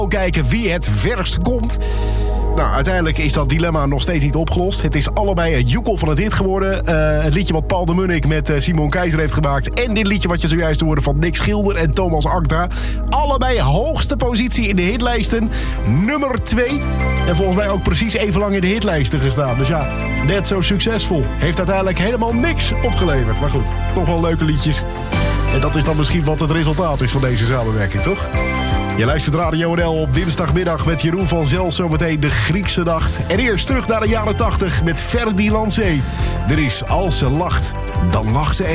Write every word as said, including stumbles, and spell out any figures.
Kijken wie het verst komt. Nou, uiteindelijk is dat dilemma nog steeds niet opgelost. Het is allebei het joekel van het hit geworden. Uh, het liedje wat Paul de Munnik met uh, Simon Keizer heeft gemaakt. En dit liedje wat je zojuist hoorde van Nick Schilder en Thomas Akda. Allebei hoogste positie in de hitlijsten. Nummer twee. En volgens mij ook precies even lang in de hitlijsten gestaan. Dus ja, net zo succesvol. Heeft uiteindelijk helemaal niks opgeleverd. Maar goed, toch wel leuke liedjes. En dat is dan misschien wat het resultaat is van deze samenwerking, toch? Je luistert Radio N L op dinsdagmiddag met Jeroen van Zel. Zometeen de Griekse nacht. En eerst terug naar de jaren tachtig met Ferdi Lancé. Er is Als ze lacht, dan lacht ze.